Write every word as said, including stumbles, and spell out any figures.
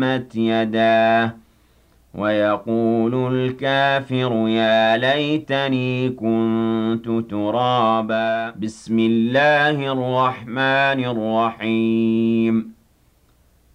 تَبَّتْ يَدَا وَيَقُولُ الْكَافِرُ يَا لَيْتَنِي كُنتُ تُرَابًا. بِسْمِ اللَّهِ الرَّحْمَٰنِ الرَّحِيمِ